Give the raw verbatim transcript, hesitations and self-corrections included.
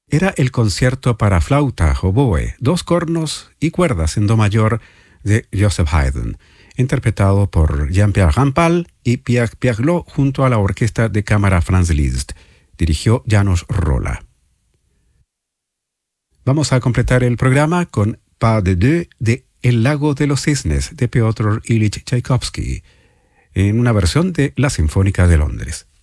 Era el concierto para flauta, oboe, dos cornos y cuerdas en do mayor de Joseph Haydn, interpretado por Jean-Pierre Rampal y Pierre Pierlot junto a la orquesta de cámara Franz Liszt. Dirigió János Rolla. Vamos a completar el programa con Pas de deux de El lago de los cisnes de Piotr Ilich Tchaikovsky, en una versión de la Sinfónica de Londres.